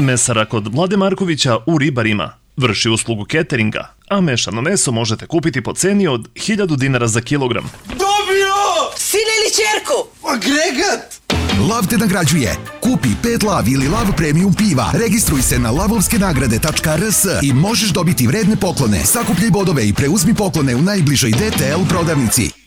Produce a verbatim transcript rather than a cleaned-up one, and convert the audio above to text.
Mesara kod Vlade Markovića u Ribarima vrši uslugu cateringa, a mešano meso možete kupiti po ceni od hiljadu dinara za kilogram. Dobio! Sine ili čerku? Agregat! Lav te nagrađuje. Kupi pet Lav ili Lav Premium piva. Registruj se na lavovske nagrade tačka r s i možeš dobiti vredne poklone. Sakupljaj bodove i preuzmi poklone u najbližoj D T L prodavnici.